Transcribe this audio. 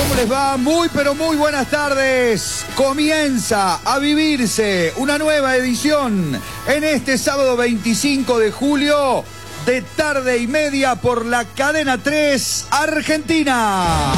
¿Cómo les va? Muy pero muy buenas tardes. Comienza a vivirse una nueva edición en este sábado 25 de julio de tarde y media por la Cadena 3 Argentina.